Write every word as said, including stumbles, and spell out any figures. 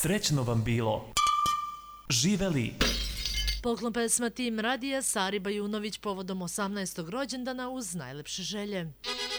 Srećno vam bilo. Živeli. Poklon pesma Tim Radija Sari Bajunović povodom osamnaestog rođendana uz najlepše želje.